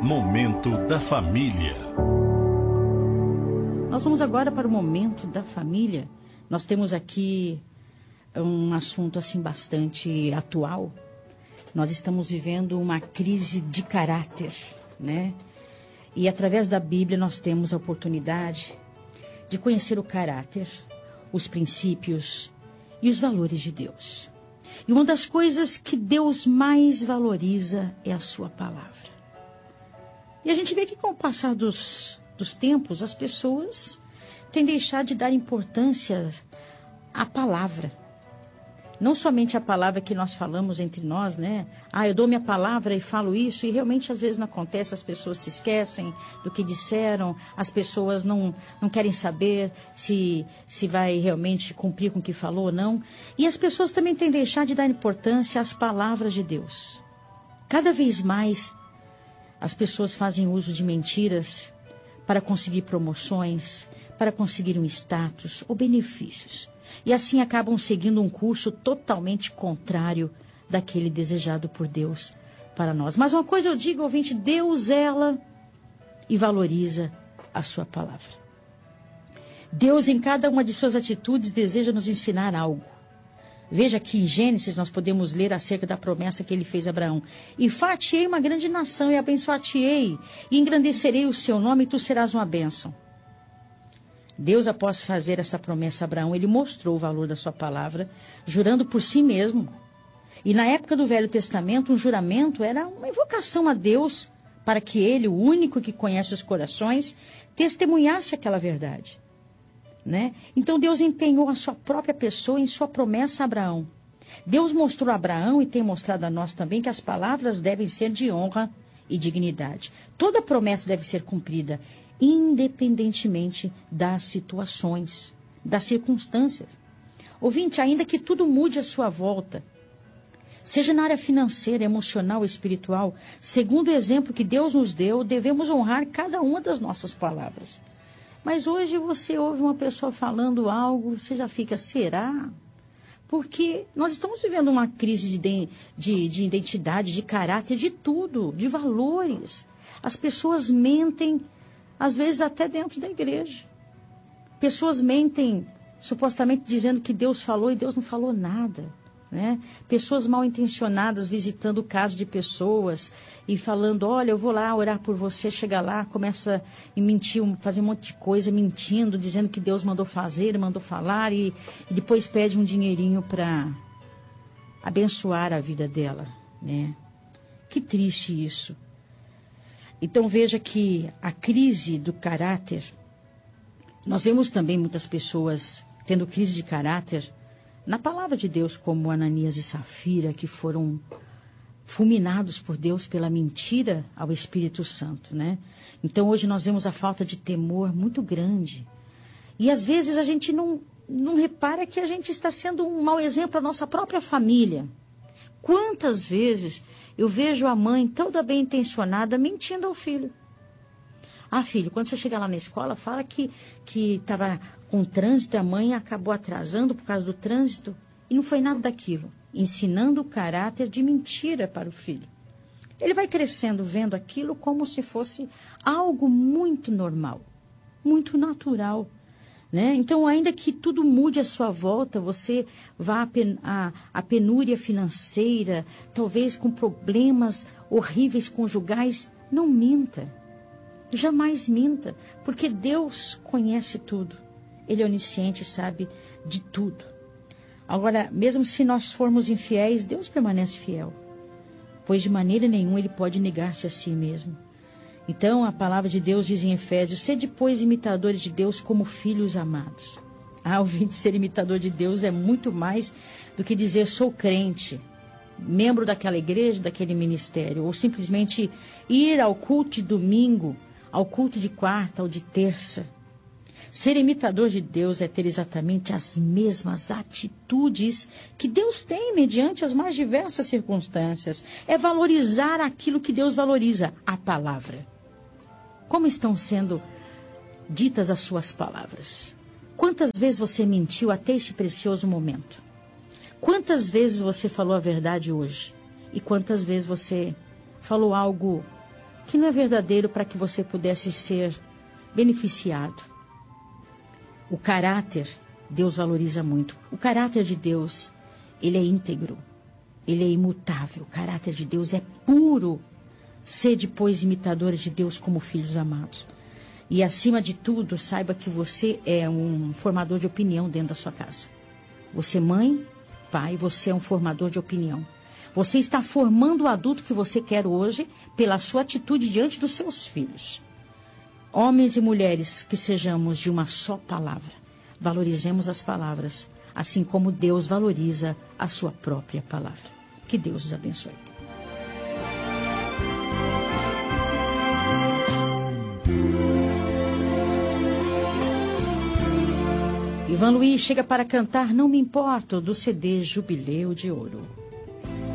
Momento da Família. Nós vamos agora para o Momento da Família. Nós temos aqui um assunto assim bastante atual. Nós estamos vivendo uma crise de caráter, né? E através da Bíblia nós temos a oportunidade de conhecer o caráter, os princípios e os valores de Deus. E uma das coisas que Deus mais valoriza é a sua palavra. E a gente vê que com o passar dos tempos, as pessoas têm deixado de dar importância à palavra. Não somente a palavra que nós falamos entre nós, né? Eu dou minha palavra e falo isso, e realmente às vezes não acontece, as pessoas se esquecem do que disseram, as pessoas não querem saber se vai realmente cumprir com o que falou ou não. E as pessoas também têm deixado de dar importância às palavras de Deus. Cada vez mais as pessoas fazem uso de mentiras para conseguir promoções, para conseguir um status ou benefícios. E assim acabam seguindo um curso totalmente contrário daquele desejado por Deus para nós. Mas uma coisa eu digo, ouvinte, Deus zela e valoriza a sua palavra. Deus, em cada uma de suas atitudes, deseja nos ensinar algo. Veja que em Gênesis nós podemos ler acerca da promessa que ele fez a Abraão. E far-te-ei uma grande nação, e abençoar-te-ei, e engrandecerei o seu nome, e tu serás uma bênção. Deus, após fazer essa promessa a Abraão, ele mostrou o valor da sua palavra, jurando por si mesmo. E na época do Velho Testamento, um juramento era uma invocação a Deus para que ele, o único que conhece os corações, testemunhasse aquela verdade. Né? Então Deus empenhou a sua própria pessoa em sua promessa a Abraão. Deus mostrou a Abraão e tem mostrado a nós também que as palavras devem ser de honra e dignidade. Toda promessa deve ser cumprida, independentemente das situações, das circunstâncias. Ouvinte, ainda que tudo mude à sua volta, seja na área financeira, emocional, espiritual, segundo o exemplo que Deus nos deu, devemos honrar cada uma das nossas palavras. Mas hoje você ouve uma pessoa falando algo, você já fica, será? Porque nós estamos vivendo uma crise de identidade, de caráter, de tudo, de valores. As pessoas mentem, às vezes até dentro da igreja. Pessoas mentem, supostamente dizendo que Deus falou e Deus não falou nada. Né? Pessoas mal intencionadas visitando casa de pessoas e falando, olha, eu vou lá orar por você, chega lá, começa a mentir, fazer um monte de coisa, mentindo, dizendo que Deus mandou fazer, mandou falar e depois pede um dinheirinho para abençoar a vida dela, né? Que triste isso. Então veja que a crise do caráter, nós vemos também muitas pessoas tendo crise de caráter na palavra de Deus, como Ananias e Safira, que foram fulminados por Deus pela mentira ao Espírito Santo, né? Então, hoje nós vemos a falta de temor muito grande. E, às vezes, a gente não repara que a gente está sendo um mau exemplo à nossa própria família. Quantas vezes eu vejo a mãe toda bem intencionada mentindo ao filho? Filho, quando você chegar lá na escola, fala que estava com trânsito, a mãe acabou atrasando por causa do trânsito, e não foi nada daquilo. Ensinando o caráter de mentira para o filho. Ele vai crescendo vendo aquilo como se fosse algo muito normal, muito natural. Né? Então, ainda que tudo mude à sua volta, você vá à penúria financeira, talvez com problemas horríveis conjugais, não minta. Jamais minta, porque Deus conhece tudo. Ele é onisciente e sabe de tudo. Agora, mesmo se nós formos infiéis, Deus permanece fiel, pois de maneira nenhuma Ele pode negar-se a si mesmo. Então, a palavra de Deus diz em Efésios, sede, pois, imitadores de Deus como filhos amados. Ouvinte, ser imitador de Deus é muito mais do que dizer sou crente, membro daquela igreja, daquele ministério, ou simplesmente ir ao culto de domingo, ao culto de quarta ou de terça. Ser imitador de Deus é ter exatamente as mesmas atitudes que Deus tem mediante as mais diversas circunstâncias. É valorizar aquilo que Deus valoriza, a palavra. Como estão sendo ditas as suas palavras? Quantas vezes você mentiu até esse precioso momento? Quantas vezes você falou a verdade hoje? E quantas vezes você falou algo que não é verdadeiro para que você pudesse ser beneficiado. O caráter, Deus valoriza muito. O caráter de Deus, ele é íntegro, ele é imutável. O caráter de Deus é puro. Sede, pois, imitadores de Deus como filhos amados. E, acima de tudo, saiba que você é um formador de opinião dentro da sua casa. Você, mãe, pai, você é um formador de opinião. Você está formando o adulto que você quer hoje pela sua atitude diante dos seus filhos. Homens e mulheres, que sejamos de uma só palavra. Valorizemos as palavras, assim como Deus valoriza a sua própria palavra. Que Deus os abençoe. Ivan Luiz chega para cantar Não Me Importo, do CD Jubileu de Ouro.